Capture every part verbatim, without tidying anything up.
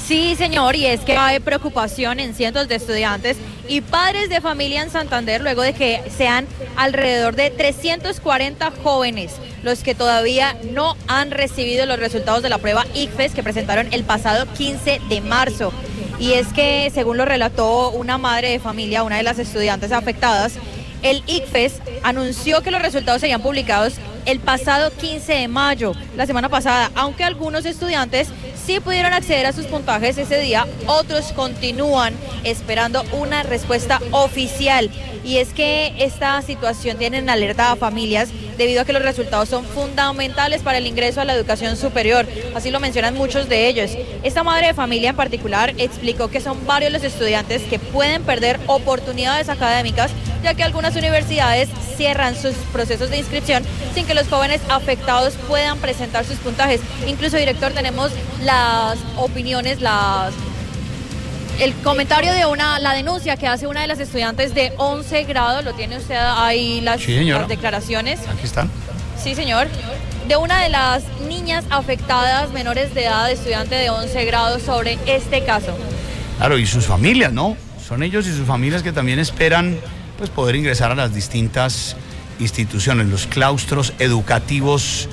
Sí, señor, y es que hay preocupación en cientos de estudiantes y padres de familia en Santander luego de que sean alrededor de trescientos cuarenta jóvenes los que todavía no han recibido los resultados de la prueba I C F E S que presentaron el pasado quince de marzo. Y es que, según lo relató una madre de familia, una de las estudiantes afectadas, el I C F E S anunció que los resultados serían publicados el pasado quince de mayo, la semana pasada, aunque algunos estudiantes sí pudieron acceder a sus puntajes ese día, otros continúan esperando una respuesta oficial. Y es que esta situación tiene en alerta a familias debido a que los resultados son fundamentales para el ingreso a la educación superior, así lo mencionan muchos de ellos. Esta madre de familia en particular explicó que son varios los estudiantes que pueden perder oportunidades académicas, ya que algunas universidades cierran sus procesos de inscripción sin que los jóvenes afectados puedan presentar sus puntajes. Incluso, director, tenemos las opiniones, las el comentario de una, la denuncia que hace una de las estudiantes de once grado, lo tiene usted ahí, las, sí, las declaraciones. Aquí están. Sí, señor. De una de las niñas afectadas, menores de edad, estudiante de once grado, sobre este caso. Claro, y sus familias, ¿no? Son ellos y sus familias que también esperan pues poder ingresar a las distintas instituciones, los claustros educativos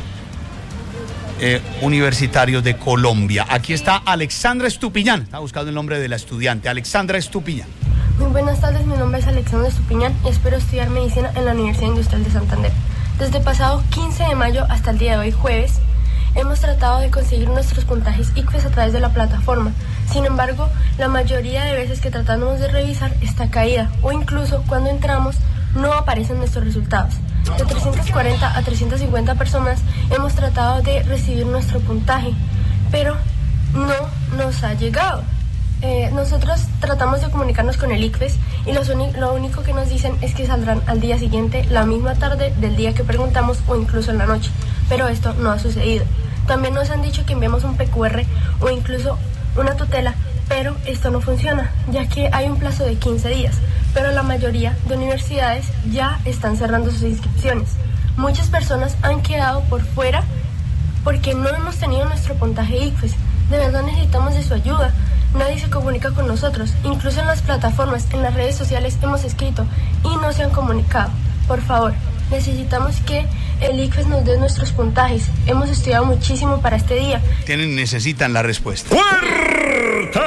eh, universitarios de Colombia. Aquí está Alexandra Estupiñán, está buscando el nombre de la estudiante, Alexandra Estupiñán. Muy buenas tardes, mi nombre es Alexandra Estupiñán y espero estudiar medicina en la Universidad Industrial de Santander. Desde el pasado quince de mayo hasta el día de hoy, jueves, hemos tratado de conseguir nuestros puntajes I C F E S a través de la plataforma. Sin embargo, la mayoría de veces que tratamos de revisar está caída o incluso cuando entramos no aparecen nuestros resultados. De trescientas cuarenta a trescientas cincuenta personas hemos tratado de recibir nuestro puntaje, pero no nos ha llegado. Eh, nosotros tratamos de comunicarnos con el I C F E S y los uni- lo único que nos dicen es que saldrán al día siguiente, la misma tarde del día que preguntamos o incluso en la noche, pero esto no ha sucedido. También nos han dicho que enviamos un P Q R o incluso una tutela, pero esto no funciona, ya que hay un plazo de quince días, pero la mayoría de universidades ya están cerrando sus inscripciones. Muchas personas han quedado por fuera porque no hemos tenido nuestro puntaje I C F E S. De verdad necesitamos de su ayuda. Nadie se comunica con nosotros, incluso en las plataformas, en las redes sociales hemos escrito y no se han comunicado. Por favor, necesitamos que el I C F E S nos dé nuestros puntajes. Hemos estudiado muchísimo para este día. Tienen, necesitan la respuesta. ¡Puerta!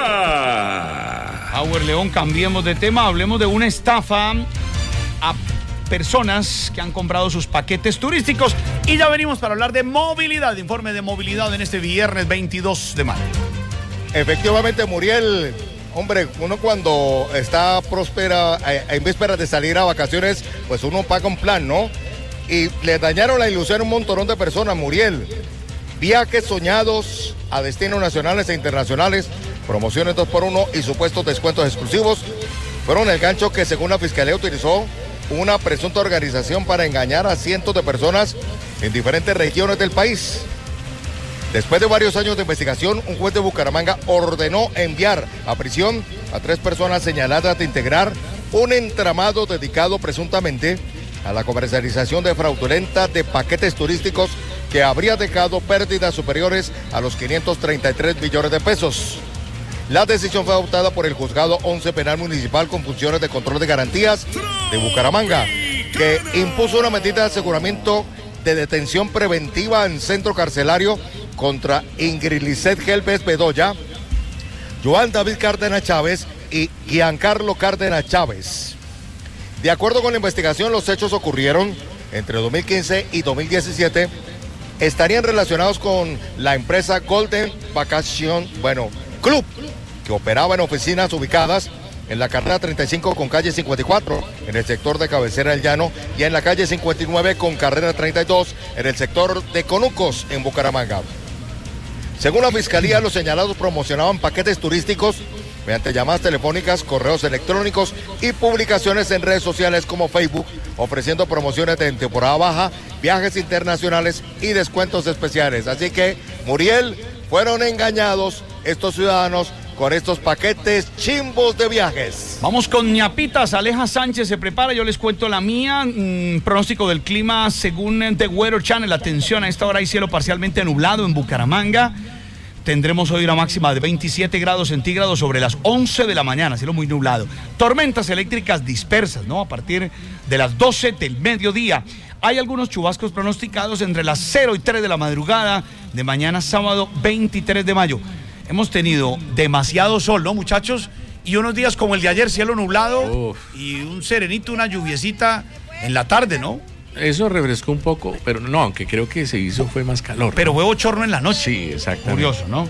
Auer León, cambiemos de tema, hablemos de una estafa a personas que han comprado sus paquetes turísticos y ya venimos para hablar de movilidad, informe de movilidad en este viernes veintidós de mayo. Efectivamente, Muriel, hombre, uno cuando está próspera, eh, en vísperas de salir a vacaciones, pues uno paga un plan, ¿no? Y le dañaron la ilusión a un montón de personas, Muriel. Viajes soñados a destinos nacionales e internacionales, promociones dos por uno y supuestos descuentos exclusivos fueron el gancho que, según la Fiscalía, utilizó una presunta organización para engañar a cientos de personas en diferentes regiones del país. Después de varios años de investigación, un juez de Bucaramanga ordenó enviar a prisión a tres personas señaladas de integrar un entramado dedicado presuntamente a la comercialización de fraudulenta de paquetes turísticos que habría dejado pérdidas superiores a los quinientos treinta y tres millones de pesos. La decisión fue adoptada por el Juzgado once Penal Municipal con funciones de control de garantías de Bucaramanga, que impuso una medida de aseguramiento de detención preventiva en centro carcelario contra Ingrid Lizeth Gelbes Bedoya, Joan David Cárdenas Chávez y Giancarlo Cárdenas Chávez. De acuerdo con la investigación, los hechos ocurrieron entre dos mil quince y dos mil diecisiete. Estarían relacionados con la empresa Golden Vacation, bueno, Club, que operaba en oficinas ubicadas en la carrera treinta y cinco con calle cincuenta y cuatro, en el sector de Cabecera del Llano, y en la calle cincuenta y nueve con carrera treinta y dos, en el sector de Conucos, en Bucaramanga. Según la Fiscalía, los señalados promocionaban paquetes turísticos mediante llamadas telefónicas, correos electrónicos y publicaciones en redes sociales como Facebook, ofreciendo promociones de temporada baja, viajes internacionales y descuentos especiales. Así que, Muriel, fueron engañados estos ciudadanos con estos paquetes chimbos de viajes. Vamos con ñapitas. Aleja Sánchez se prepara, yo les cuento la mía. Mm, pronóstico del clima según The Weather Channel. Atención, a esta hora hay cielo parcialmente nublado en Bucaramanga. Tendremos hoy una máxima de veintisiete grados centígrados sobre las once de la mañana, cielo muy nublado. Tormentas eléctricas dispersas, ¿no? A partir de las doce del mediodía. Hay algunos chubascos pronosticados entre las cero y tres de la madrugada de mañana sábado veintitrés de mayo. Hemos tenido demasiado sol, ¿no, muchachos? Y unos días como el de ayer, cielo nublado. Uf. Y un serenito, una lluviecita en la tarde, ¿no? Eso refrescó un poco, pero no, aunque creo que se hizo fue más calor. Pero fue bochorno en la noche. Sí, exactamente. Curioso, ¿no?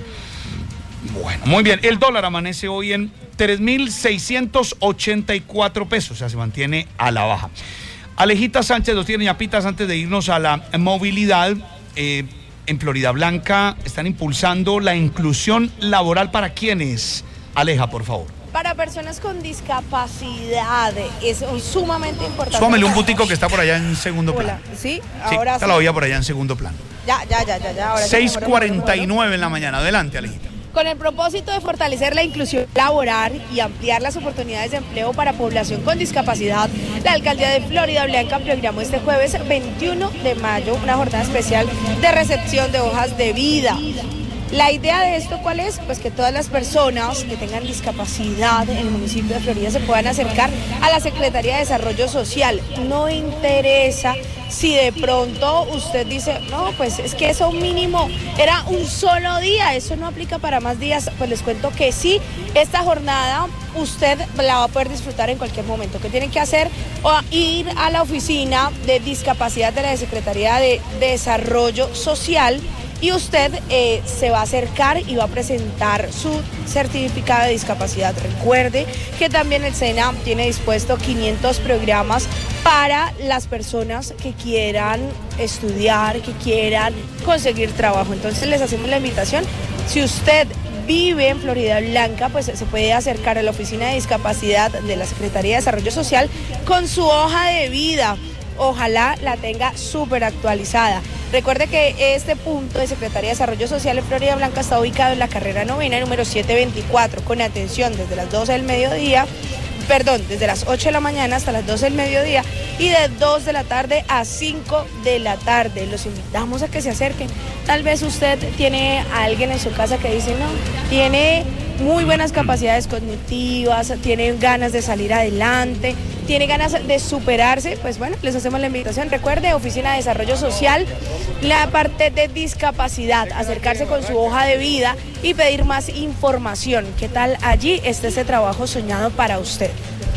Bueno, muy bien. El dólar amanece hoy en tres mil seiscientos ochenta y cuatro pesos, o sea, se mantiene a la baja. Alejita Sánchez nos tiene ñapitas antes de irnos a la movilidad. Eh, en Florida Blanca están impulsando la inclusión laboral para quienes. Aleja, por favor. Para personas con discapacidad es sumamente importante. Súbamele un butico que está por allá en segundo plano. Hola, ¿sí? Ahora sí. La oía por allá en segundo plano. Ya, ya, ya, ya. ya. Ahora seis cuarenta y nueve en la mañana. Adelante, Alejita. Con el propósito de fortalecer la inclusión laboral y ampliar las oportunidades de empleo para población con discapacidad, la Alcaldía de Florida Blanca programó este jueves veintiuno de mayo una jornada especial de recepción de hojas de vida. La idea de esto, ¿cuál es? Pues que todas las personas que tengan discapacidad en el municipio de Florida se puedan acercar a la Secretaría de Desarrollo Social. No interesa si de pronto usted dice, no, pues es que eso mínimo era un solo día, eso no aplica para más días. Pues les cuento que sí, esta jornada usted la va a poder disfrutar en cualquier momento. ¿Qué tiene que hacer? O ir a la oficina de discapacidad de la Secretaría de Desarrollo Social. Y usted eh, se va a acercar y va a presentar su certificado de discapacidad. Recuerde que también el SENA tiene dispuesto quinientos programas para las personas que quieran estudiar, que quieran conseguir trabajo. Entonces les hacemos la invitación. Si usted vive en Florida Blanca, pues se puede acercar a la oficina de discapacidad de la Secretaría de Desarrollo Social con su hoja de vida. Ojalá la tenga súper actualizada. Recuerde que este punto de Secretaría de Desarrollo Social en Florida Blanca está ubicado en la carrera novena número setecientos veinticuatro, con atención desde las doce del mediodía, perdón, desde las ocho de la mañana hasta las doce del mediodía y de dos de la tarde a cinco de la tarde. Los invitamos a que se acerquen. Tal vez usted tiene a alguien en su casa que dice, no, tiene muy buenas capacidades cognitivas, tiene ganas de salir adelante, tiene ganas de superarse, pues bueno, les hacemos la invitación. Recuerde, Oficina de Desarrollo Social, la parte de discapacidad, acercarse con su hoja de vida y pedir más información. ¿Qué tal allí está ese trabajo soñado para usted?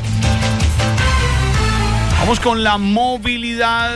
Vamos con la movilidad.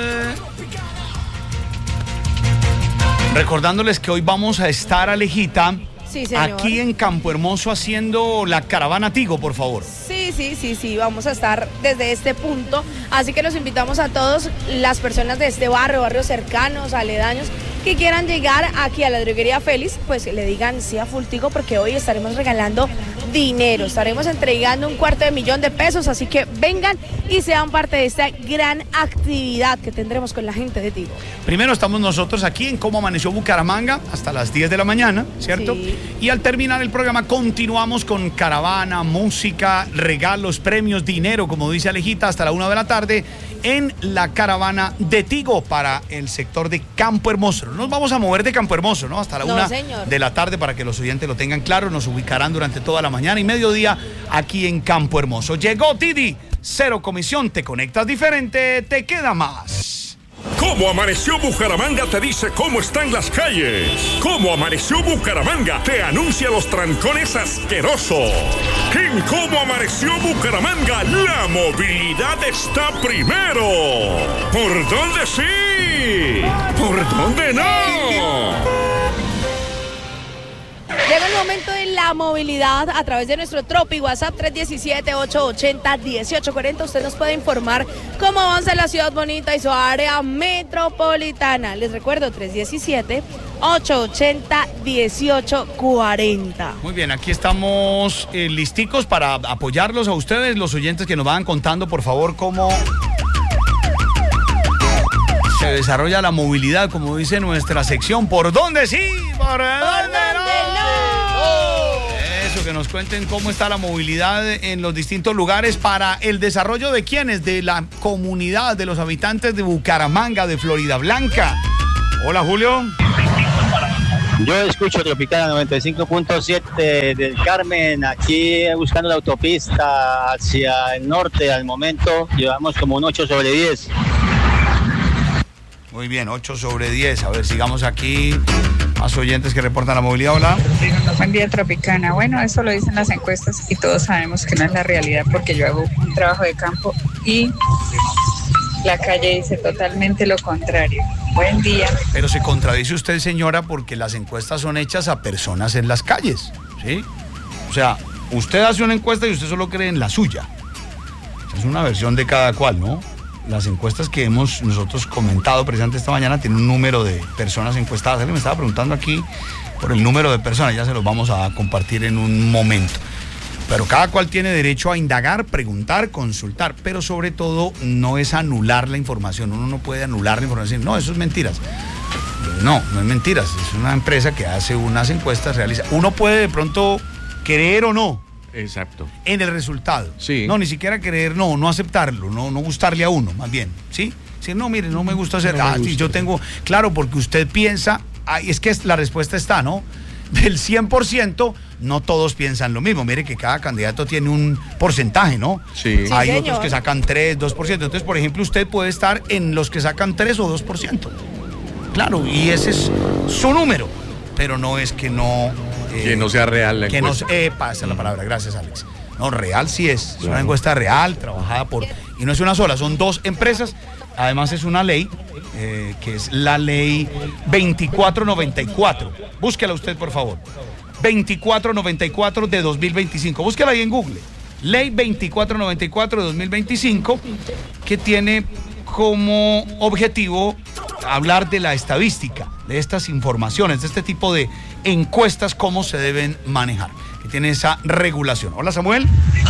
Recordándoles que hoy vamos a estar, Alejita, sí, señor, aquí en Campo Hermoso haciendo la caravana Tigo, por favor. Sí, sí, sí, sí, vamos a estar desde este punto, así que los invitamos a todos las personas de este barrio, barrios cercanos, aledaños, que quieran llegar aquí a la droguería Félix, pues le digan sí a Full Tigo, porque hoy estaremos regalando dinero, estaremos entregando un cuarto de millón de pesos, así que vengan y sean parte de esta gran actividad que tendremos con la gente de Tigo. Primero estamos nosotros aquí en Cómo Amaneció Bucaramanga hasta las diez de la mañana, ¿cierto? Sí. Y al terminar el programa continuamos con caravana, música, regalos, premios, dinero, como dice Alejita, hasta la una de la tarde en la caravana de Tigo para el sector de Campo Hermoso. Nos vamos a mover de Campo Hermoso, ¿no? Hasta la no, una señor. de la tarde para que los oyentes lo tengan claro. Nos ubicarán durante toda la mañana y mediodía aquí en Campo Hermoso. Llegó Didi, cero comisión, te conectas diferente, te queda más. Cómo Amaneció Bucaramanga te dice cómo están las calles. Cómo Amaneció Bucaramanga te anuncia los trancones asquerosos. En Cómo Amaneció Bucaramanga, la movilidad está primero. ¿Por dónde sí? ¿Por dónde no? Llega el momento de la movilidad a través de nuestro Tropi WhatsApp tres uno siete, ocho ocho cero, uno ocho cuatro cero. Usted nos puede informar cómo avanza la ciudad bonita y su área metropolitana. Les recuerdo, tres uno siete, ocho ocho cero, uno ocho cuatro cero. Muy bien, aquí estamos eh, listicos para apoyarlos a ustedes, los oyentes que nos van contando, por favor, cómo se desarrolla la movilidad, como dice nuestra sección. ¿Por dónde sí? ¿Por dónde no? Eso, que nos cuenten cómo está la movilidad en los distintos lugares para el desarrollo de quienes, de la comunidad, de los habitantes de Bucaramanga, de Florida Blanca. Hola, Julio. Yo escucho Tropicana noventa y cinco punto siete del Carmen, aquí buscando la autopista hacia el norte. Al momento llevamos como un ocho sobre diez. Muy bien, ocho sobre diez. A ver, sigamos aquí. Más oyentes que reportan la movilidad. Hola. Buen día, Tropicana. Bueno, eso lo dicen las encuestas y todos sabemos que no es la realidad, porque yo hago un trabajo de campo y la calle dice totalmente lo contrario. Buen día. Pero se contradice usted, señora, porque las encuestas son hechas a personas en las calles, ¿sí? O sea, usted hace una encuesta y usted solo cree en la suya. Es una versión de cada cual, ¿no? Las encuestas que hemos nosotros comentado precisamente esta mañana tienen un número de personas encuestadas. Alguien me estaba preguntando aquí por el número de personas, ya se los vamos a compartir en un momento. Pero cada cual tiene derecho a indagar, preguntar, consultar, pero sobre todo no es anular la información. Uno no puede anular la información. No, eso es mentiras. No, no es mentiras. Es una empresa que hace unas encuestas, realiza. Uno puede de pronto creer o no. Exacto. En el resultado. Sí. No, ni siquiera creer, no, no aceptarlo, no, no gustarle a uno, más bien. ¿Sí? Sí, no, mire, no me gusta hacer. No ah, gusta. sí, yo tengo. Claro, porque usted piensa. Ah, es que es, la respuesta está, ¿no? Del cien por ciento, no todos piensan lo mismo. Mire que cada candidato tiene un porcentaje, ¿no? Sí. Hay Sí, otros señor. que sacan tres, dos por ciento. Entonces, por ejemplo, usted puede estar en los que sacan tres o dos por ciento. Claro, y ese es su número. Pero no es que no... eh, Que no sea real la que no encuesta. se- epa, esa es la palabra, gracias, Alex. No, real sí es. Es una Claro. encuesta real, trabajada por... Y no es una sola, son dos empresas. Además es una ley, eh, que es la ley veinticuatro noventa y cuatro. Búsquela usted, por favor. veinticuatro noventa y cuatro de dos mil veinticinco. Búsquela ahí en Google. Ley veinticuatro noventa y cuatro de dos mil veinticinco, que tiene como objetivo hablar de la estadística, de estas informaciones, de este tipo de encuestas, cómo se deben manejar, que tiene esa regulación. Hola, Samuel.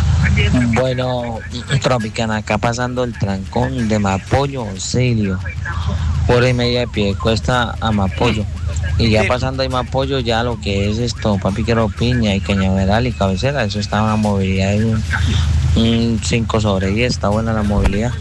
Bueno, Tropicana, acá pasando el trancón de Mapoyo, Auxilio, hora y media de Piedecuesta a Mapoyo. Y ya pasando ahí Mapoyo, ya lo que es esto, Papiquero, Piña y Cañaveral y Cabecera, eso está una movilidad de un, un cinco sobre diez, está buena la movilidad.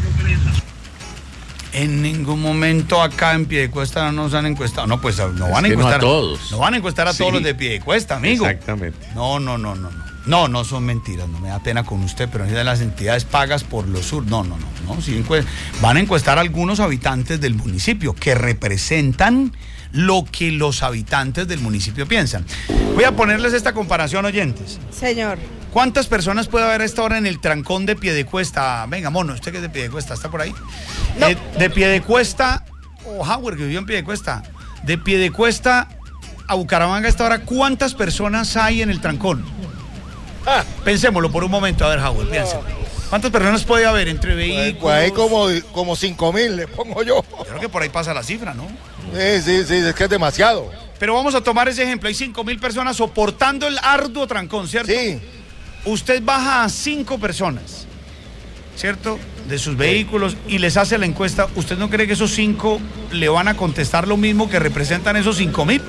En ningún momento acá en Piedecuesta no nos han encuestado. No, pues no van a Es que no a encuestar todos. No van a encuestar a Sí. todos los de Piedecuesta, amigo. Exactamente. No, no, no, no, no. No, no son mentiras, no me da pena con usted, pero es de las entidades pagas por los sur. No, no, no, no. Sí, encue- van a encuestar a algunos habitantes del municipio que representan lo que los habitantes del municipio piensan. Voy a ponerles esta comparación, oyentes. Señor. ¿Cuántas personas puede haber a esta hora en el trancón de Piedecuesta? Venga, mono, usted que es de Piedecuesta, ¿está por ahí? No. De, de Piedecuesta, o Howard, que vivió en Piedecuesta. De Piedecuesta a Bucaramanga a esta hora, ¿cuántas personas hay en el trancón? Ah, Pensémoslo por un momento, a ver, Howard, piénselo. ¿Cuántas personas puede haber entre pues, vehículos? pues ahí como, como cinco mil le pongo yo. Yo creo que por ahí pasa la cifra, ¿no? Sí, sí, sí, es que es demasiado. Pero vamos a tomar ese ejemplo. Hay cinco mil personas soportando el arduo trancón, ¿cierto? Sí. Usted baja a cinco personas, ¿cierto? De sus vehículos y les hace la encuesta. ¿Usted no cree que esos cinco le van a contestar lo mismo que representan esos cinco mil?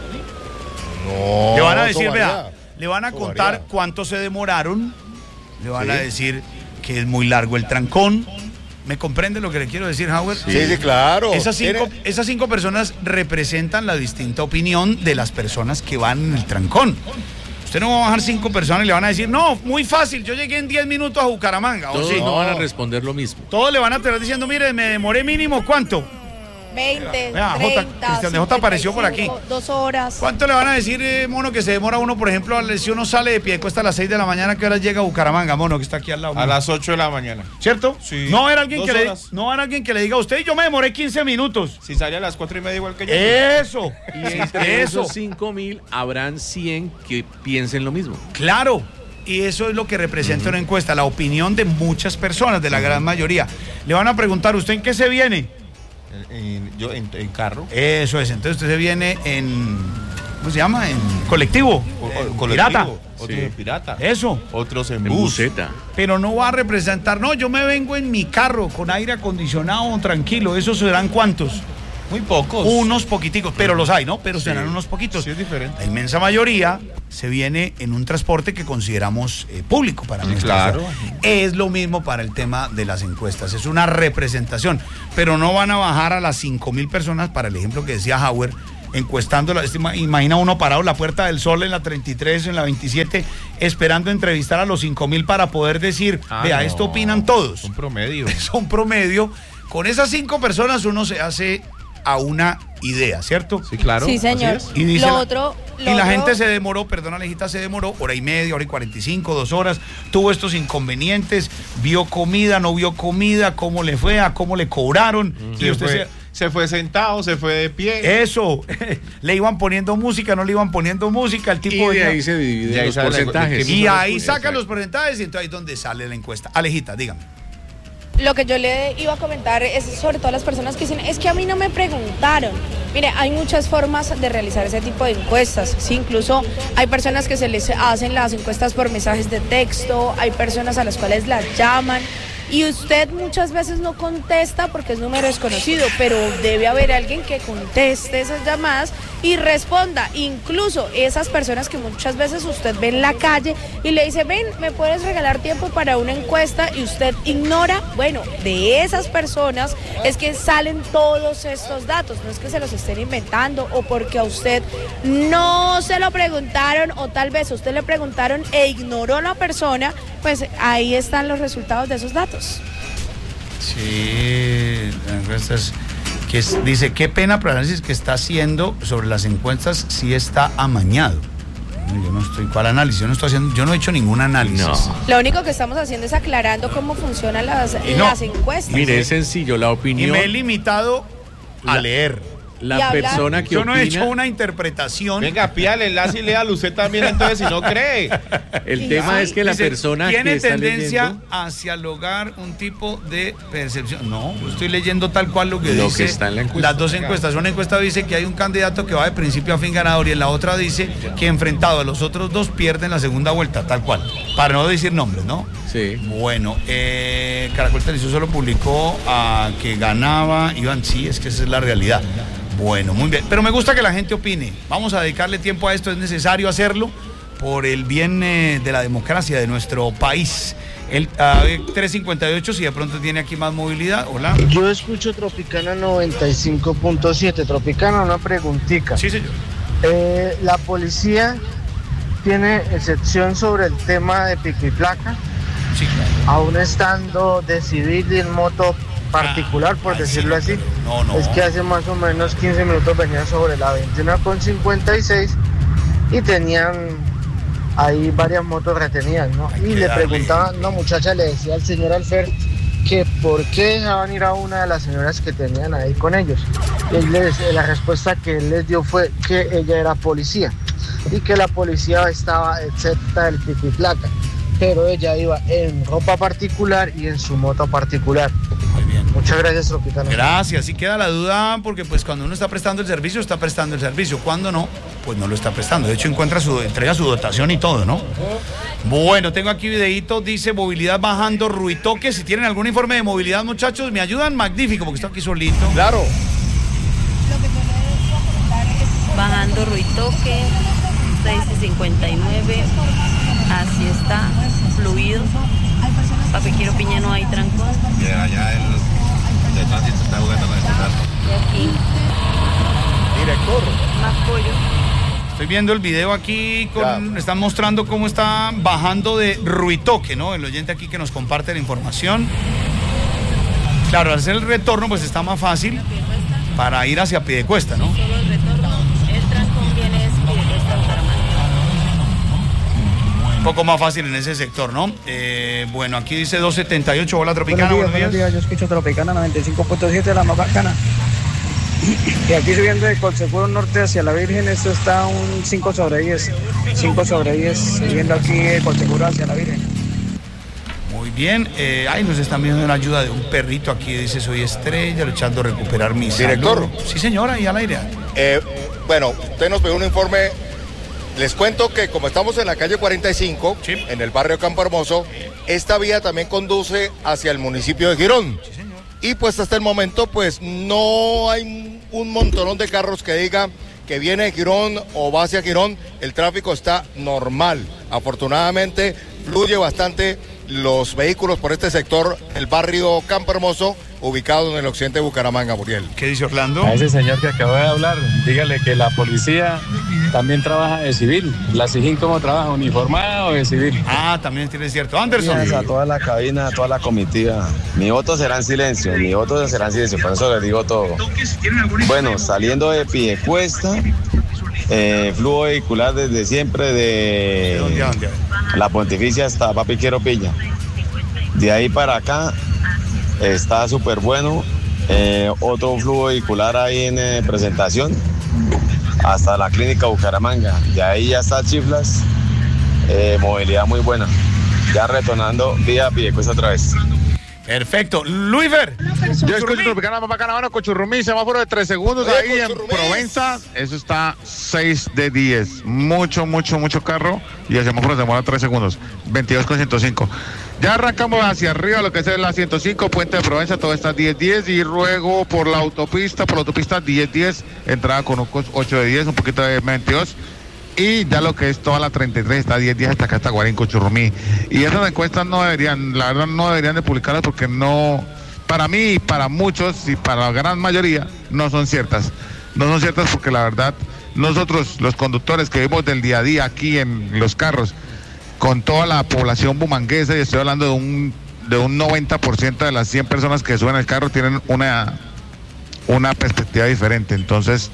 No. Le van a eso decir, varía. vea, le van a Eso contar varía. cuánto se demoraron, le van Sí. a decir que es muy largo el trancón. ¿Me comprende lo que le quiero decir, Howard? Sí, sí, claro. Esas cinco, Tiene- esas cinco personas representan la distinta opinión de las personas que van en el trancón. Usted no va a bajar cinco personas y le van a decir, no, muy fácil, yo llegué en diez minutos a Bucaramanga. ¿O Todos sí? no van a responder lo mismo. Todos le van a estar diciendo, mire, me demoré mínimo, ¿cuánto? veinte, Vea, Jota, treinta, Cristian de Jota apareció por aquí. cincuenta y cinco, Dos horas. ¿Cuánto le van a decir, eh, mono, que se demora uno, por ejemplo, si uno sale de Piedecuesta a las seis de la mañana, ¿qué hora llega a Bucaramanga, mono, que está aquí al lado? A las ocho de la mañana. ¿Cierto? Sí. No era alguien Dos que le, horas. no era alguien que le diga a usted, yo me demoré quince minutos. Si sale a las cuatro y media igual que yo. Eso. Y entre Eso. esos cinco mil habrán cien que piensen lo mismo. Claro. Y eso es lo que representa una encuesta, la opinión de muchas personas, de la gran mayoría. Le van a preguntar, ¿usted en qué se viene? En- en- yo en, en carro. Eso es, entonces usted se viene en, ¿cómo se llama? En colectivo, O- o- en colectivo, pirata. Otros Sí. en pirata. Eso. Otros en En bus. buseta. Pero no va a representar, no, yo me vengo en mi carro con aire acondicionado, tranquilo, ¿esos serán cuántos? Muy pocos. Unos poquiticos, pero los hay, ¿no? Pero Sí. serán unos poquitos. Sí, es diferente. La inmensa mayoría se viene en un transporte que consideramos eh, público para nuestra Claro. ciudad. Es lo mismo para el tema de las encuestas, es una representación, pero no van a bajar a las cinco mil personas, para el ejemplo que decía Howard, encuestando, imagina uno parado en la Puerta del Sol en la treinta y tres, en la veintisiete, esperando entrevistar a los cinco mil para poder decir, Ah, vea, no. esto opinan todos. Son promedio. Son promedio. Con esas cinco personas uno se hace a una idea, ¿cierto? Sí, claro. Sí, señor. así es. Y dice Lo la- otro, y lo la otro- gente se demoró, perdón Alejita, se demoró hora y media, hora y cuarenta y cinco, dos horas, tuvo estos inconvenientes, vio comida, no vio comida, cómo le fue, a cómo le cobraron. Se y usted fue, se- se fue sentado, se fue de pie. Eso, le iban poniendo música, no le iban poniendo música, el tipo Y de venía- ahí se De dividen ahí los sale la- porcentajes. de y qué- ahí Exacto. sacan los porcentajes y entonces ahí es donde sale la encuesta. Alejita, dígame. Lo que yo le iba a comentar es sobre todo las personas que dicen, es que a mí no me preguntaron. Mire, hay muchas formas de realizar ese tipo de encuestas. Sí, incluso hay personas que se les hacen las encuestas por mensajes de texto, hay personas a las cuales las llaman. Y usted muchas veces no contesta porque es número desconocido, pero debe haber alguien que conteste esas llamadas y responda. Incluso esas personas que muchas veces usted ve en la calle y le dice, ven, ¿me puedes regalar tiempo para una encuesta? Y usted ignora, bueno, de esas personas es que salen todos estos datos. No es que se los estén inventando o porque a usted no se lo preguntaron o tal vez a usted le preguntaron e ignoró a la persona, pues ahí están los resultados de esos datos. Sí, la encuesta es- que es- dice, qué pena, pero el análisis que está haciendo sobre las encuestas sí está amañado. No, yo no estoy, ¿cuál análisis? Yo no estoy haciendo, yo no he hecho ningún análisis. No. Lo único que estamos haciendo es aclarando cómo funcionan las, Y no. las encuestas. Mire, es sencillo, la Y opinión, me he limitado a La- leer. Y la hablar- persona que Yo no he opina, hecho una interpretación. Venga, píale, enlace y léalo usted también, entonces, si no cree. el tema es que la Dice, persona tiene que está tendencia leyendo, hacia lograr un tipo de percepción. No, yo estoy leyendo tal cual lo que Lo dice que está en la encuesta. las dos encuestas. Una encuesta dice que hay un candidato que va de principio a fin ganador y en la otra dice que enfrentado a los otros dos pierden la segunda vuelta, tal cual. Para no decir nombres, ¿no? sí. Bueno, eh, Caracol Televisión solo publicó a que ganaba Iván. Sí, es que esa es la realidad. Bueno, muy bien. Pero me gusta que la gente opine. Vamos a dedicarle tiempo a esto. Es necesario hacerlo por el bien eh, de la democracia de nuestro país. El uh, tres cincuenta y ocho, si de pronto tiene aquí más movilidad. Hola. Yo escucho Tropicana noventa y cinco punto siete. Tropicana, una preguntica. Sí, señor. Eh, la policía tiene excepción sobre el tema de pico y placa, Sí, claro. aún estando de civil y en moto particular, por Ah, decirlo sí, así. No, no. Es que hace más o menos quince minutos venía sobre la veintiuno con cincuenta y seis y tenían ahí varias motos retenidas, ¿no? Hay Y que le darle. preguntaba, una muchacha le decía al señor Alfer que por qué dejaban ir a una de las señoras que tenían ahí con ellos. Y él les- la respuesta que él les dio fue que ella era policía y que la policía estaba excepta del pico y placa, pero ella iba en ropa particular y en su moto particular. Muy bien. Muchas gracias, Tropicana. Gracias, sí queda la duda porque pues cuando uno está prestando el servicio, está prestando el servicio. Cuando no, pues no lo está prestando. De hecho, encuentra su, entrega su dotación y todo, ¿no? Bueno, tengo aquí videíto, dice movilidad bajando, Ruitoque. Si tienen algún informe de movilidad, muchachos, me ayudan, magnífico, porque estoy aquí solito. Claro. Bajando Ruitoque, seis cincuenta y nueve, así está, fluido. Papiquero Piña no hay trancón. Que allá el de tránsito está jugando con el celular. Y aquí, Director. más pollo. Estoy viendo el video aquí, con, están mostrando cómo está bajando de Ruitoque, ¿no? El oyente aquí que nos comparte la información. Claro, al hacer el retorno, pues está más fácil para ir hacia Piedecuesta, ¿no? Solo el retorno, el trancón viene es Piedecuesta, Bucaramanga. Un poco más fácil en ese sector, ¿no? Eh, bueno, aquí dice dos setenta y ocho, hola Tropicana, Buenos días, buenos buenos días. días, yo escucho Tropicana noventa y cinco punto siete, la más bacana. Y aquí subiendo de Colseguro Norte hacia la Virgen, esto está un cinco sobre diez. cinco sobre diez, subiendo aquí de Colseguro hacia la Virgen. Muy bien, eh, ay, nos están viendo una ayuda de un perrito aquí, dice soy estrella, luchando a recuperar mi Director. salud. Sí, señora, ahí al aire. Eh, bueno, usted nos pidió un informe. Les cuento que como estamos en la calle cuarenta y cinco, Sí. en el barrio Campo Hermoso, esta vía también conduce hacia el municipio de Girón. Sí, señor. Y pues hasta el momento pues no hay un montonón de carros que diga que viene de Girón o va hacia Girón. El tráfico está normal. Afortunadamente fluye bastante los vehículos por este sector, el barrio Campo Hermoso, ubicado en el occidente de Bucaramanga, Muriel. ¿Qué dice Orlando? A ese señor que acaba de hablar, dígale que la policía también trabaja de civil. ¿La SIJIN cómo trabaja? ¿Uniformada o de civil? Ah, también tiene cierto. Anderson. Gracias a toda la cabina, a toda la comitiva. Mi voto será en silencio, mi voto será en silencio, por eso les digo todo. Bueno, saliendo de Piedecuesta, eh, flujo vehicular desde siempre de la Pontificia hasta Papi Quiero Pilla. De ahí para acá está súper bueno. Eh, otro flujo vehicular ahí en eh, presentación hasta la clínica Bucaramanga. De ahí ya está Chiflas. Eh, movilidad muy buena. Ya retornando vía Piedecuesta otra vez. Perfecto. Luifer. Yo escucho Tropicana más bacana, mano, Cochurrumí, semáforo de tres segundos ahí en Provenza. Eso está seis de diez. Mucho, mucho, mucho carro. Y el semáforo se demora tres segundos. veintidós con ciento cinco. Ya arrancamos hacia arriba, lo que es la ciento cinco, Puente de Provenza, todo está diez diez. Y luego por la autopista, por la autopista diez diez. Entrada con un ocho de diez, un poquito de veintidós. Y ya lo que es toda la treinta y tres está diez días hasta acá, hasta Guarín, Cochurrumí. Y esas encuestas no deberían, la verdad no deberían de publicarlas porque no, para mí y para muchos y para la gran mayoría, no son ciertas. No son ciertas porque la verdad, nosotros los conductores que vivimos del día a día aquí en los carros, con toda la población bumanguesa, y estoy hablando de un, de un noventa por ciento de las cien personas que suben al carro, tienen una, una perspectiva diferente. Entonces,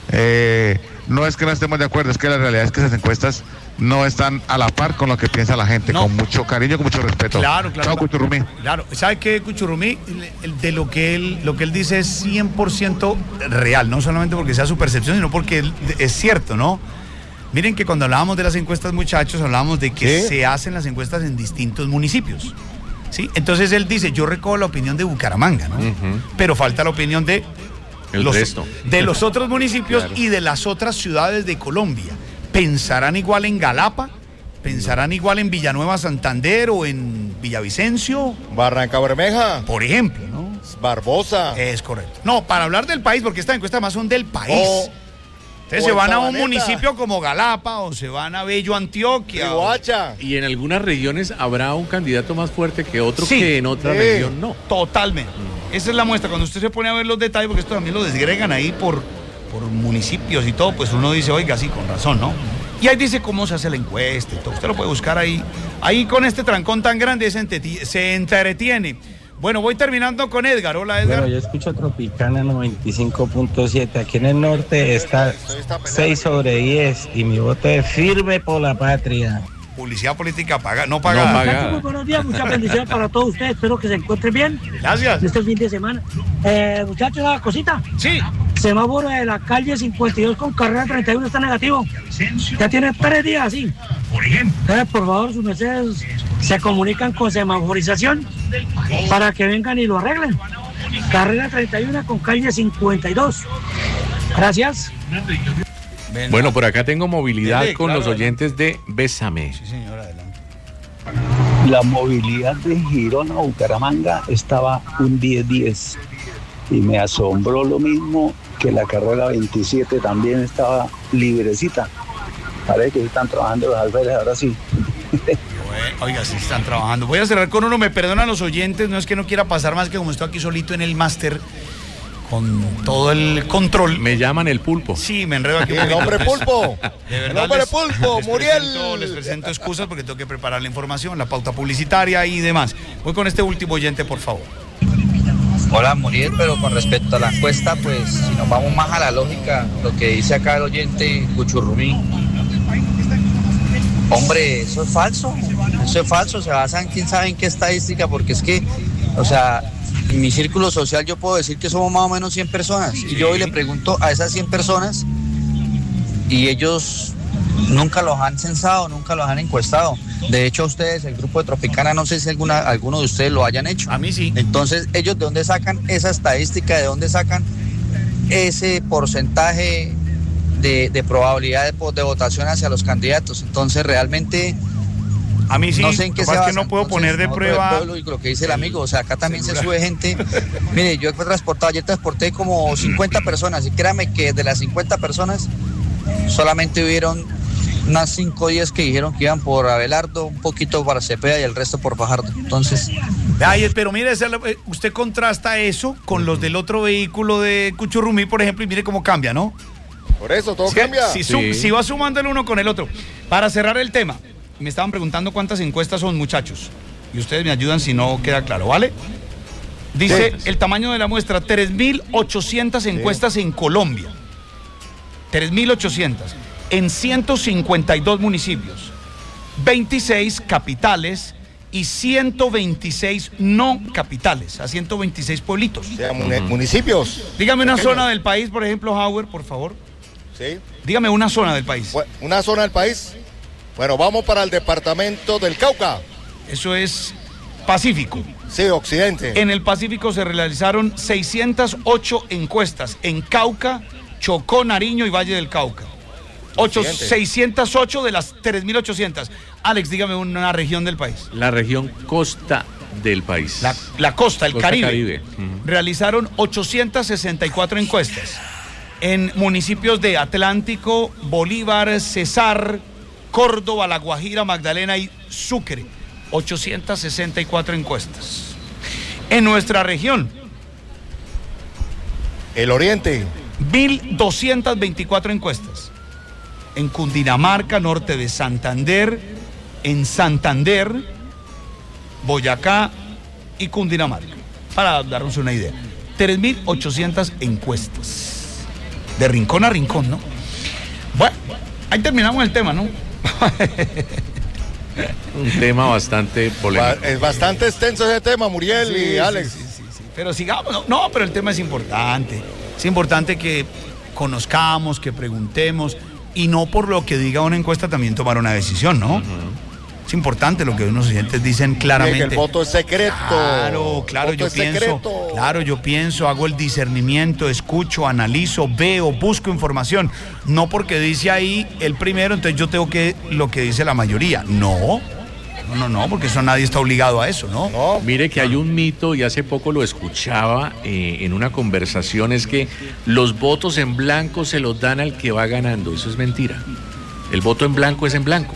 eh... no es que no estemos de acuerdo, es que la realidad es que esas encuestas no están a la par con lo que piensa la gente, no. Con mucho cariño, con mucho respeto. Claro, claro. Chao, Cuchurrumí. Claro, ¿sabe qué, Cuchurrumí? De lo que él, lo que él dice es cien por ciento real, no solamente porque sea su percepción, sino porque él, es cierto, ¿no? Miren que cuando hablábamos de las encuestas, muchachos, hablábamos de que ¿Qué? se hacen las encuestas en distintos municipios, ¿sí? Entonces él dice, yo recojo la opinión de Bucaramanga, ¿no? Uh-huh. Pero falta la opinión de... El los, resto. De los otros municipios claro. Y de las otras ciudades de Colombia. ¿Pensarán igual en Galapa? ¿Pensarán no. igual en Villanueva Santander o en Villavicencio? Barranca Bermeja. Por ejemplo, ¿no? Barbosa. Es correcto. No, para hablar del país, porque estas encuestas más son del país. O, Entonces o se van a un municipio como Galapa o se van a Bello Antioquia. O... Y en algunas regiones habrá un candidato más fuerte que otro sí. que en otra sí. región no. Totalmente. Mm. Esa es la muestra. Cuando usted se pone a ver los detalles, porque esto también lo desgregan ahí por, por municipios y todo, pues uno dice, oiga, sí, con razón, ¿no? Y ahí dice cómo se hace la encuesta y todo. Usted lo puede buscar ahí. Ahí con este trancón tan grande se, ente- se entretiene. Bueno, voy terminando con Edgar. Hola, Edgar. Bueno, yo escucho Tropicana noventa y cinco punto siete. Aquí en el norte está seis sobre diez y mi voto es firme por la patria. Publicidad política paga, no pagada. No pagada. Muy buenos días, muchas bendiciones para todos ustedes. Espero que se encuentren bien. Gracias. Este fin de semana. Eh, muchachos, una cosita. Sí. Semáforo de la calle cincuenta y dos con carrera treinta y uno está negativo. Ya tiene tres días así. Por ejemplo. Entonces, por favor, sus mercedes se comunican con semaforización para que vengan y lo arreglen. Carrera treinta y uno con calle cincuenta y dos. Gracias. Bueno, por acá tengo movilidad Dele, con claro, los oyentes de Bésame. Sí, señor, adelante. La movilidad de Girón a Bucaramanga estaba un diez diez y me asombró lo mismo que la carrera veintisiete también estaba librecita. Parece que están trabajando los alférez ahora sí. Bueno, oiga, sí están trabajando. Voy a cerrar con uno, me perdonan los oyentes, no es que no quiera pasar más que como estoy aquí solito en el máster. Con todo el control. Me llaman el pulpo. Sí, me enredo aquí. El hombre pulpo. De verdad. El hombre les, pulpo, les Muriel. Presento, les presento excusas porque tengo que preparar la información, la pauta publicitaria y demás. Voy con este último oyente, por favor. Hola, Muriel, pero con respecto a la encuesta, pues si nos vamos más a la lógica, lo que dice acá el oyente Cuchurrumí. Hombre, eso es falso. Eso es falso. Se basa en quién sabe en qué estadística, porque es que, o sea, en mi círculo social yo puedo decir que somos más o menos cien personas. Y yo hoy le pregunto a esas cien personas y ellos nunca los han censado, nunca los han encuestado. De hecho, ustedes, el grupo de Tropicana, no sé si alguna, alguno de ustedes lo hayan hecho. A mí sí. Entonces, ¿ellos de dónde sacan esa estadística? ¿De dónde sacan ese porcentaje de, de probabilidad de, de votación hacia los candidatos? Entonces, realmente... A mí sí, no sé en qué se basa. Que no puedo Entonces, poner de prueba pueblo, y lo que dice el amigo, o sea, acá también ¿Segura? se sube gente. Mire, yo he transportado, ayer transporté como cincuenta personas y créame que de las cincuenta personas solamente hubieron unas cinco o diez que dijeron que iban por Abelardo, un poquito para Cepeda y el resto por Fajardo. Entonces... Ay, pero mire, usted contrasta eso con los del otro vehículo de Cuchurrumí, por ejemplo, y mire cómo cambia, ¿no? Por eso, todo si, cambia. Si, sí. si va sumando el uno con el otro. Para cerrar el tema, me estaban preguntando cuántas encuestas son, muchachos. Y ustedes me ayudan si no queda claro, ¿vale? Dice sí. El tamaño de la muestra, tres mil ochocientas encuestas sí. en Colombia. tres mil ochocientas. En ciento cincuenta y dos municipios. veintiséis capitales y ciento veintiséis no capitales, a ciento veintiséis pueblitos. O sea, uh-huh. municipios. Dígame una pequeños. Zona del país, por ejemplo, Howard, por favor. Sí. Dígame una zona del país. Una zona del país. Bueno, vamos para el departamento del Cauca. Eso es Pacífico. Sí, occidente. En el Pacífico se realizaron seiscientas ocho encuestas en Cauca, Chocó, Nariño y Valle del Cauca. Ocho, seiscientas ocho de las tres mil ochocientas. Alex, dígame una región del país. La región costa del país. La, la costa, el costa Caribe. Caribe. Uh-huh. Realizaron ochocientas sesenta y cuatro encuestas en municipios de Atlántico, Bolívar, Cesar, Córdoba, La Guajira, Magdalena y Sucre. ochocientas sesenta y cuatro encuestas. En nuestra región. El Oriente. mil doscientas veinticuatro encuestas. En Cundinamarca, norte de Santander, en Santander, Boyacá y Cundinamarca, para darnos una idea. tres mil ochocientas encuestas, de rincón a rincón, ¿no? Bueno, ahí terminamos el tema, ¿no? Un tema bastante polémico. Es bastante extenso ese tema, Muriel sí, y Alex. Sí, sí, sí, sí. Pero sigamos, no, no, pero el tema es importante. Es importante que conozcamos, que preguntemos, y no por lo que diga una encuesta también tomar una decisión, ¿no? Uh-huh. Es importante lo que unos oyentes dicen claramente. Que el voto es secreto. Claro, claro, yo pienso, secreto. claro, yo pienso, hago el discernimiento, escucho, analizo, veo, busco información. No porque dice ahí el primero, entonces yo tengo que lo que dice la mayoría. No. No, no, no, porque eso nadie está obligado a eso, ¿no? No. Mire que hay un mito, y hace poco lo escuchaba eh, en una conversación, es que los votos en blanco se los dan al que va ganando. Eso es mentira. El voto en blanco es en blanco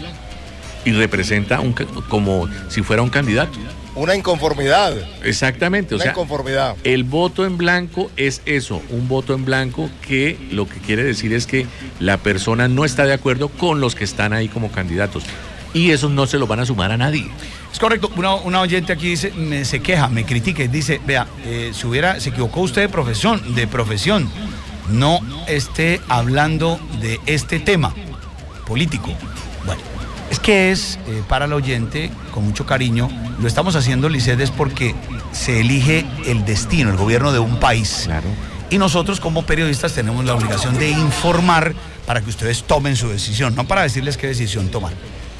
y representa un, como si fuera un candidato. Una inconformidad. Exactamente. Una o sea, inconformidad. El voto en blanco es eso, un voto en blanco que lo que quiere decir es que la persona no está de acuerdo con los que están ahí como candidatos. Y esos no se los van a sumar a nadie. Es correcto. Una, una oyente aquí dice, me, se queja, me critica y dice, vea, eh, si hubiera, se equivocó usted de profesión, de profesión. No esté hablando de este tema político. Bueno, es que es eh, para el oyente, con mucho cariño, lo estamos haciendo, Lisset, es porque se elige el destino, el gobierno de un país. Claro. Y nosotros como periodistas tenemos la obligación de informar para que ustedes tomen su decisión, no para decirles qué decisión tomar.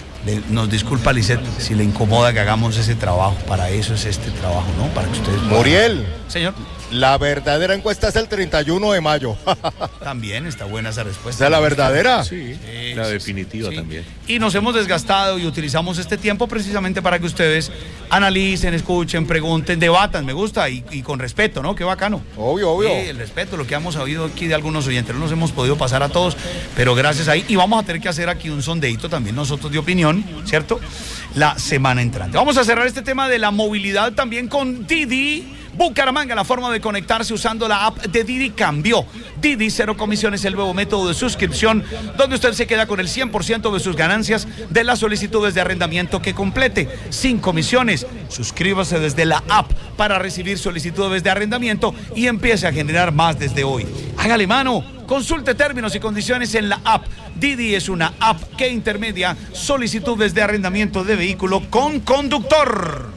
Nos disculpa, Lisset, si le incomoda que hagamos ese trabajo. Para eso es este trabajo, ¿no? Para que ustedes puedan... Muriel. Señor. La verdadera encuesta es el treinta y uno de mayo. También está buena esa respuesta. ¿Esa es la verdadera? Sí, sí, la definitiva sí. también. Y nos hemos desgastado y utilizamos este tiempo precisamente para que ustedes analicen, escuchen, pregunten, debatan. Me gusta y, y con respeto, ¿no? Qué bacano. Obvio, obvio. Sí, el respeto, lo que hemos oído aquí de algunos oyentes. No nos hemos podido pasar a todos, pero gracias ahí. Y vamos a tener que hacer aquí un sondeíto también nosotros de opinión, ¿cierto? La semana entrante. Vamos a cerrar este tema de la movilidad también con Didi. Bucaramanga, la forma de conectarse usando la app de Didi cambió. Didi Cero Comisiones es el nuevo método de suscripción donde usted se queda con el cien por ciento de sus ganancias de las solicitudes de arrendamiento que complete. Sin comisiones. Suscríbase desde la app para recibir solicitudes de arrendamiento y empiece a generar más desde hoy. Hágale mano. Consulte términos y condiciones en la app. Didi es una app que intermedia solicitudes de arrendamiento de vehículo con conductor.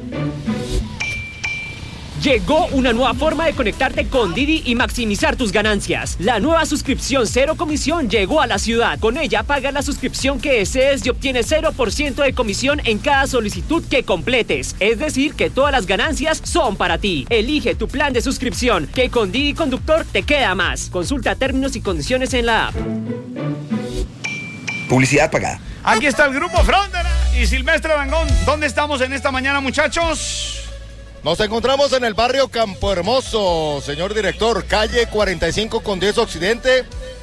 Llegó una nueva forma de conectarte con Didi y maximizar tus ganancias. La nueva suscripción cero comisión llegó a la ciudad. Con ella pagas la suscripción que desees y obtienes cero por ciento de comisión en cada solicitud que completes. Es decir, que todas las ganancias son para ti. Elige tu plan de suscripción, que con Didi Conductor te queda más. Consulta términos y condiciones en la app. Publicidad pagada. Aquí está el Grupo Frontera y Silvestre Dangond. ¿Dónde estamos en esta mañana, muchachos? Nos encontramos en el barrio Campo Hermoso, señor director, calle cuarenta y cinco con diez Occidente,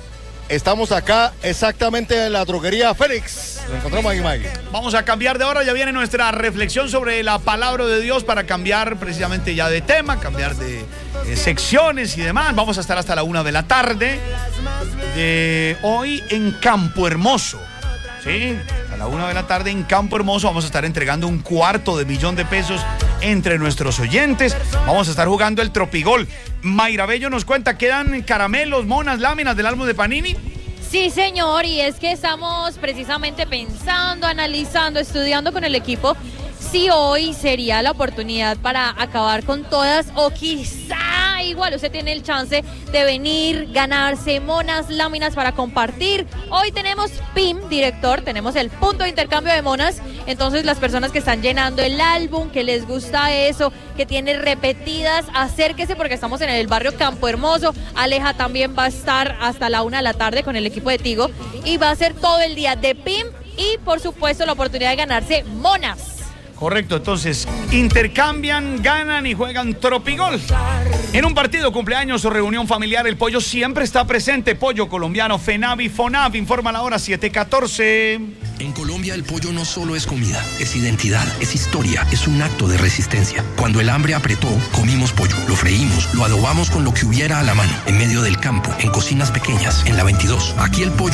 Estamos acá exactamente en la droguería Félix. Nos encontramos ahí, Mike. Vamos a cambiar de hora, ya viene nuestra reflexión sobre la palabra de Dios para cambiar precisamente ya de tema, cambiar de eh, secciones y demás. Vamos a estar hasta la una de la tarde de hoy en Campo Hermoso. Sí, a la una de la tarde en Campo Hermoso vamos a estar entregando un cuarto de millón de pesos entre nuestros oyentes. Vamos a estar jugando el Tropigol. Mayra Bello nos cuenta, ¿quedan caramelos, monas, láminas del álbum de Panini? Sí, señor, y es que estamos precisamente pensando, analizando, estudiando con el equipo si hoy sería la oportunidad para acabar con todas o quizá igual usted tiene el chance de venir, ganarse monas, láminas para compartir. Hoy tenemos P I M, director, tenemos el punto de intercambio de monas, entonces las personas que están llenando el álbum, que les gusta eso, que tiene repetidas, acérquese porque estamos en el barrio Campo Hermoso. Aleja también va a estar hasta la una de la tarde con el equipo de Tigo y va a ser todo el día de P I M y por supuesto la oportunidad de ganarse monas. Correcto, entonces intercambian, ganan y juegan Tropigol. En un partido, cumpleaños o reunión familiar, el pollo siempre está presente. Pollo colombiano, FENAVI, FONAV, informa la hora siete catorce. En Colombia el pollo no solo es comida, es identidad, es historia, es un acto de resistencia. Cuando el hambre apretó, comimos pollo, lo freímos, lo adobamos con lo que hubiera a la mano, en medio del campo, en cocinas pequeñas, en la veintidós. Aquí el pollo